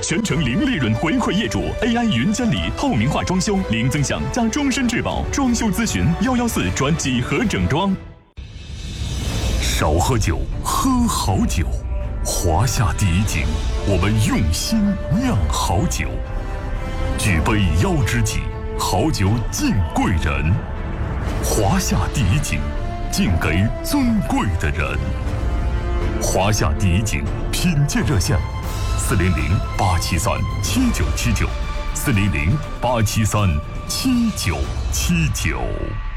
全程零利润回馈业主 ，AI 云监理，透明化装修，零增享加终身质保。装修咨询114转几何整装。 少喝酒，喝好酒。华夏第一景，我们用心酿好酒。举杯邀知己，好酒敬贵人。华夏第一景，敬给尊贵的人。华夏第一景品鉴热线：400-873-7979，400-873-7979。